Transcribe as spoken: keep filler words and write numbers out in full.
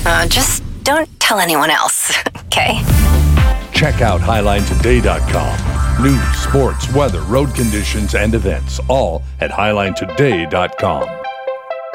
Uh, just don't tell anyone else, okay? Check out highline today dot com. News, sports, weather, road conditions, and events, all at highline today dot com.